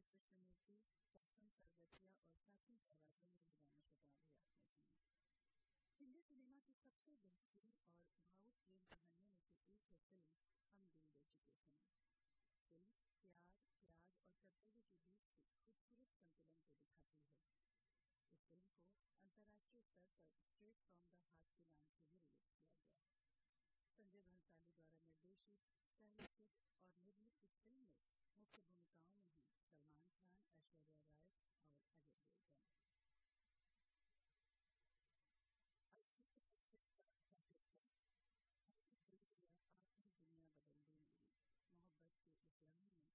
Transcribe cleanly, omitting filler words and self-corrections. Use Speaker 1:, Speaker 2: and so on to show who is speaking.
Speaker 1: कृष्णमूर्ति, सक्षम सरगतिया और प्राचीन प्रवासियों ने गाना शुक्ला भी आपने सुना। हिंदी सिनेमा की सबसे बेहतरीन और भावुक प्रेम कहानियों में से एक है फिल्म हम दिल दे चुके सनम। फिल्म प्यार, त्याग और कर्तव्य के बीच के खूबसूरत संतुलन को दिखाती है। इस फिल्म को अंतर्राष्ट्रीय स्तर पर स्ट्रेट फ्रॉम द हार्ट के नाम से भी रिलीज किया गया। संजय भंसाली द्वारा निर्देशित, सह-लिखित और निर्मित इस फिल्म में मुख्य भूमिकाओं में हैं सलमान खान, ऐश्वर्या राय,